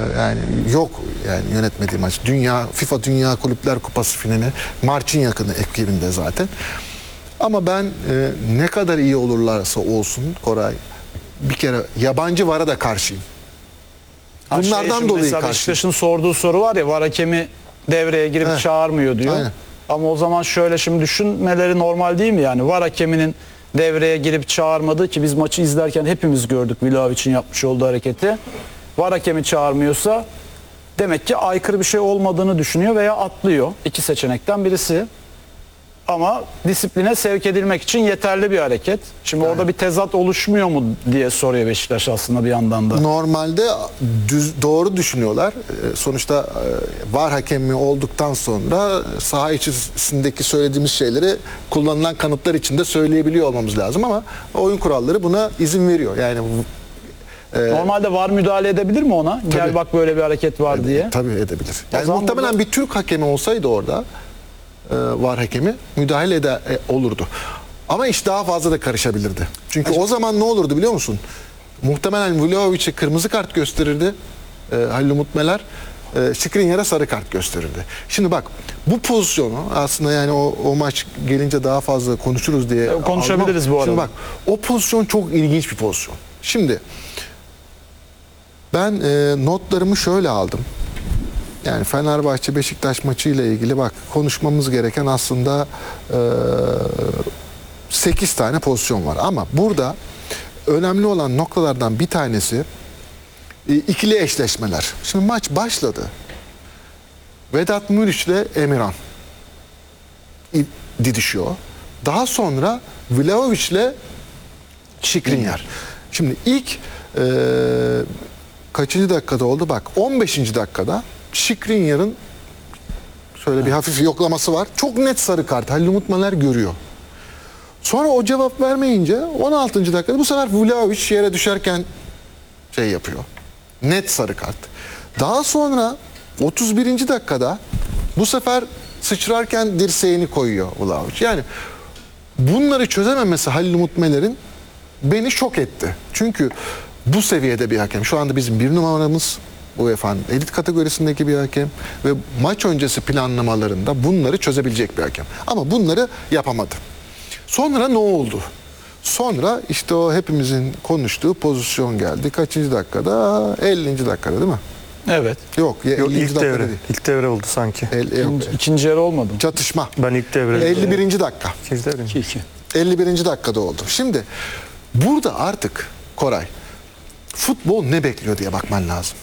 Yani yok yani yönetmediği maç. FIFA Dünya Kulüpler Kupası finali Març'ın yakını ekibinde zaten. Ama ben ne kadar iyi olurlarsa olsun Koray, bir kere yabancı VAR'a da karşıyım. Bunlardan dolayı karşıyım. Beşiktaş'ın sorduğu soru var ya, VAR hakemi devreye girip çağırmıyor diyor. Aynen. Ama o zaman şöyle, şimdi düşünmeleri normal değil mi yani? VAR hakeminin devreye girip çağırmadığı, ki biz maçı izlerken hepimiz gördük Vlahovic'in yapmış olduğu hareketi. VAR hakemi çağırmıyorsa demek ki aykırı bir şey olmadığını düşünüyor veya atlıyor. İki seçenekten birisi. Ama disipline sevk edilmek için yeterli bir hareket. Şimdi orada bir tezat oluşmuyor mu diye soruyor Beşiktaş aslında bir yandan da. Normalde doğru düşünüyorlar. Sonuçta VAR hakemi olduktan sonra saha içerisindeki söylediğimiz şeyleri kullanılan kanıtlar içinde söyleyebiliyor olmamız lazım ama oyun kuralları buna izin veriyor. Yani Normalde VAR müdahale edebilir mi ona? Tabii. Gel bak böyle bir hareket var diye. Tabii edebilir. Yani zaman muhtemelen burada bir Türk hakemi olsaydı orada VAR hakemi müdahale olurdu. Ama iş daha fazla da karışabilirdi. Çünkü o zaman ne olurdu biliyor musun? Muhtemelen Vlahovic'e kırmızı kart gösterirdi Halil Umut Meler. Skriniar'a sarı kart gösterirdi. Şimdi bak, bu pozisyonu aslında yani o maç gelince daha fazla konuşuruz diye konuşabiliriz bu arada. Şimdi bak, o pozisyon çok ilginç bir pozisyon. Şimdi ben notlarımı şöyle aldım. Yani Fenerbahçe Beşiktaş maçı ile ilgili bak, konuşmamız gereken aslında 8 tane pozisyon var. Ama burada önemli olan noktalardan bir tanesi ikili eşleşmeler. Şimdi maç başladı. Vedat Muriç ile Emirhan didişiyor. Daha sonra Vlahovic ile Skriniar. Şimdi ilk kaçıncı dakikada oldu? Bak, 15. dakikada Skriniar'ın şöyle bir hafif yoklaması var. Çok net sarı kart. Halil Umut Meler görüyor. Sonra o cevap vermeyince 16. dakikada bu sefer Vlahovic yere düşerken şey yapıyor. Net sarı kart. Daha sonra 31. dakikada bu sefer sıçrarken dirseğini koyuyor Vlahovic. Yani bunları çözememesi Halil Umut Meler'in beni şok etti. Çünkü bu seviyede bir hakem. Şu anda bizim bir numaramız UEFA'nın elit kategorisindeki bir hakem ve maç öncesi planlamalarında bunları çözebilecek bir hakem. Ama bunları yapamadı. Sonra ne oldu? Sonra işte o hepimizin konuştuğu pozisyon geldi. Kaçıncı dakikada? 50. dakikada değil mi? Evet. Yok, Yok, 50. ilk dakikada devre. değil. İlk devre oldu sanki. İkinci yarı olmadı mı? Çatışma. Ben ilk devre. 51. dakika. İkinci devre. 2-2. 51. dakikada oldu. Şimdi burada artık Koray, futbol ne bekliyor diye bakman lazım.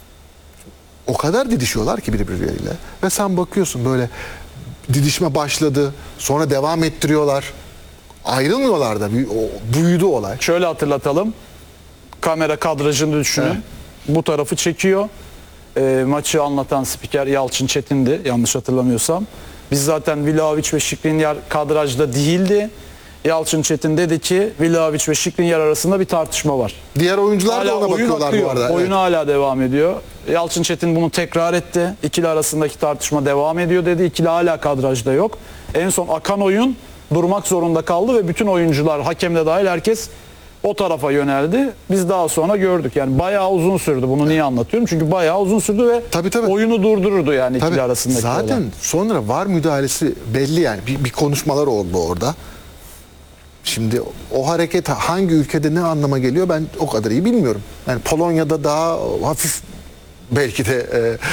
O kadar didişiyorlar ki birbirleriyle ve sen bakıyorsun böyle didişme başladı, sonra devam ettiriyorlar. Ayrılmıyorlar da, büyüdü olay. Şöyle hatırlatalım. Kamera kadrajını düşünün. Evet. Bu tarafı çekiyor. Maçı anlatan spiker Yalçın Çetin'di yanlış hatırlamıyorsam. Biz zaten Vlahovic ve Skriniar kadrajda değildi. Yalçın Çetin dedi ki Vlahovic ve Skriniar arasında bir tartışma var. Diğer oyuncular Hala da ona oyun bakıyorlar akıyor. bu arada. Oyunu hala devam ediyor. Yalçın Çetin bunu tekrar etti. İkili arasındaki tartışma devam ediyor dedi. İkili hala kadrajda yok. En son akan oyun durmak zorunda kaldı ve bütün oyuncular, hakem de dahil, herkes o tarafa yöneldi. Biz daha sonra gördük. Yani bayağı uzun sürdü. Bunu niye anlatıyorum? Çünkü bayağı uzun sürdü ve Tabii. oyunu durdururdu yani ikili arasındaki zaten olay. sonra VAR müdahalesi belli yani. Bir konuşmalar oldu orada. Şimdi o hareket hangi ülkede ne anlama geliyor ben o kadar iyi bilmiyorum. Yani Polonya'da daha hafif belki de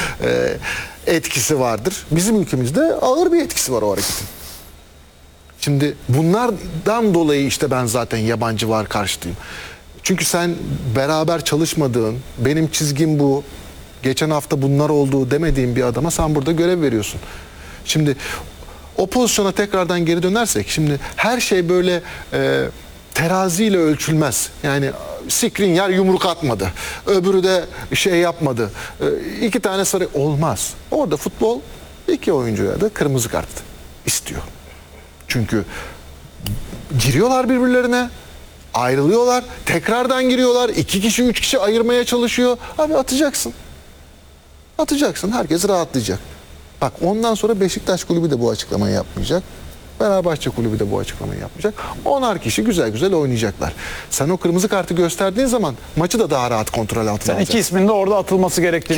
etkisi vardır. Bizim ülkemizde ağır bir etkisi var o hareketin. Şimdi bunlardan dolayı işte ben zaten yabancı VAR karşıtıyım. Çünkü sen beraber çalışmadığın, benim çizgim bu, geçen hafta bunlar oldu demediğin bir adama sen burada görev veriyorsun. Şimdi o pozisyona tekrardan geri dönersek, şimdi her şey böyle teraziyle ölçülmez. Yani Skriniar yumruk atmadı, öbürü de şey yapmadı, 2 tane sarı olmaz. Orada futbol 2 oyuncuya da kırmızı kart istiyor. Çünkü giriyorlar birbirlerine, ayrılıyorlar, tekrardan giriyorlar, 2 kişi 3 kişi ayırmaya çalışıyor. Abi atacaksın. Atacaksın, herkes rahatlayacak. Bak, ondan sonra Beşiktaş kulübü de bu açıklamayı yapmayacak. Fenerbahçe kulübü de bu açıklamayı yapmayacak. 10'ar kişi güzel güzel oynayacaklar. Sen o kırmızı kartı gösterdiğin zaman maçı da daha rahat kontrol altına Sen alacaksın. iki ismin de orada atılması gerektiğini